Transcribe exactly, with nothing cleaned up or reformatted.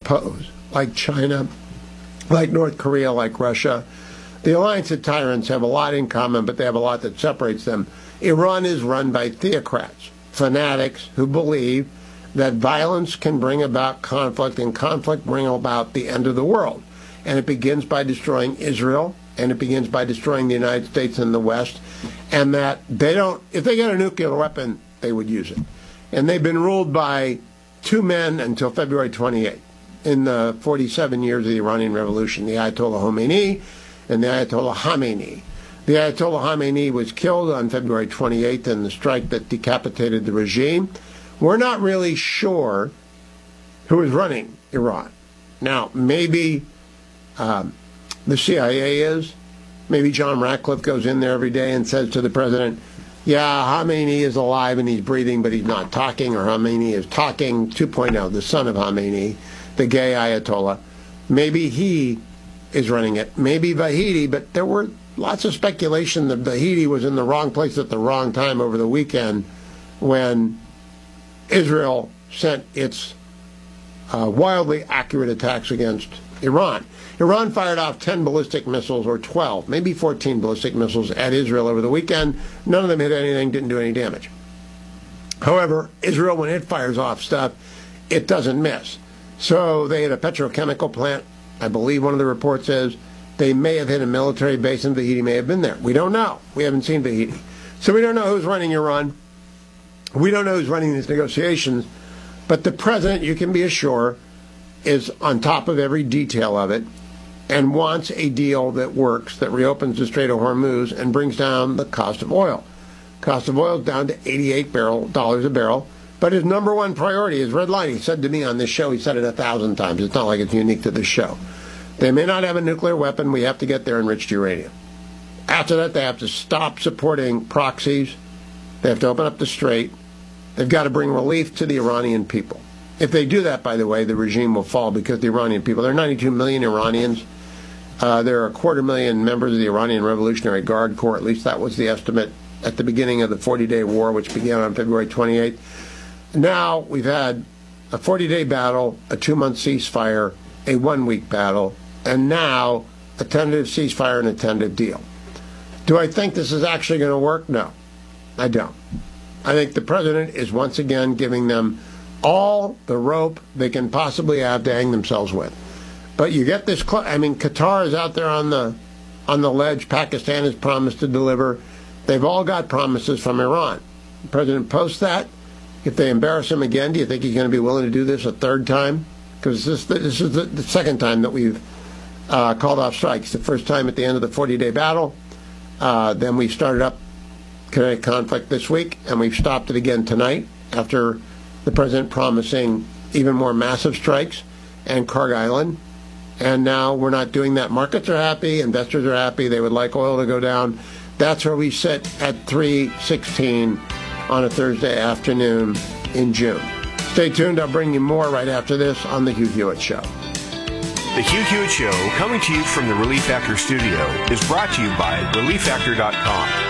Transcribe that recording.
pose, like China, like North Korea, like Russia. The alliance of tyrants have a lot in common, but they have a lot that separates them. Iran is run by theocrats, fanatics who believe that violence can bring about conflict, and conflict bring about the end of the world. And it begins by destroying Israel, and it begins by destroying the United States and the West, and that they don't, if they get a nuclear weapon, they would use it. And they've been ruled by two men until February twenty-eighth in the forty-seven years of the Iranian Revolution, the Ayatollah Khomeini and the Ayatollah Khamenei. The Ayatollah Khamenei was killed on February twenty-eighth in the strike that decapitated the regime. We're not really sure who is running Iran. Now, maybe um, the C I A is. Maybe John Ratcliffe goes in there every day and says to the president, yeah, Khamenei is alive and he's breathing, but he's not talking, or Khamenei is talking two point oh, the son of Khamenei, the gay Ayatollah. Maybe he is running it. Maybe Vahidi, but there were lots of speculation that Vahidi was in the wrong place at the wrong time over the weekend when Israel sent its uh, wildly accurate attacks against Iran. Iran fired off ten ballistic missiles, or twelve, maybe fourteen ballistic missiles at Israel over the weekend. None of them hit anything, didn't do any damage. However, Israel, when it fires off stuff, it doesn't miss. So they hit a petrochemical plant. I believe one of the reports says they may have hit a military base, and Vahidi may have been there. We don't know. We haven't seen Vahidi. So we don't know who's running Iran. We don't know who's running these negotiations. But the president, you can be assured, is on top of every detail of it and wants a deal that works, that reopens the Strait of Hormuz and brings down the cost of oil. Cost of oil is down to eighty-eight dollars a barrel. But his number one priority is red line. He said to me on this show, he said it a thousand times. It's not like it's unique to this show. They may not have a nuclear weapon. We have to get their enriched uranium. After that, they have to stop supporting proxies. They have to open up the strait. They've got to bring relief to the Iranian people. If they do that, by the way, the regime will fall, because the Iranian people, there are ninety-two million Iranians. Uh, there are a quarter million members of the Iranian Revolutionary Guard Corps. At least that was the estimate at the beginning of the forty-day war, which began on February twenty-eighth. Now we've had a forty-day battle, a two-month ceasefire, a one-week battle, and now a tentative ceasefire and a tentative deal. Do I think this is actually going to work? No, I don't. I think the president is once again giving them all the rope they can possibly have to hang themselves with. But you get this, cl- I mean, Qatar is out there on the on the ledge. Pakistan has promised to deliver. They've all got promises from Iran. The president posts that. If they embarrass him again, do you think he's going to be willing to do this a third time? Because this, this is the, the second time that we've uh, called off strikes. The first time at the end of the forty-day battle. Uh, then we started up kinetic conflict this week, and we've stopped it again tonight after the president promising even more massive strikes and Kharg Island. And now we're not doing that. Markets are happy. Investors are happy. They would like oil to go down. That's where we sit at three sixteen on a Thursday afternoon in June. Stay tuned. I'll bring you more right after this on The Hugh Hewitt Show. The Hugh Hewitt Show, coming to you from the Relief Factor studio, is brought to you by relief factor dot com.